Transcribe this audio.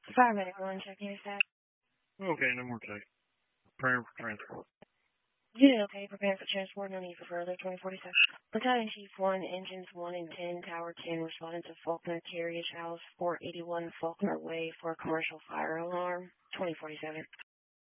Paramedic 1, checking your status. Okay, no more take. Preparing for transport. Yeah, okay, preparing for transport, no need for further, 2047. Battalion Chief 1, Engines 1 and 10, Tower 10, responding to Faulkner Carriage House, 481 Faulkner Way for a commercial fire alarm, 2047.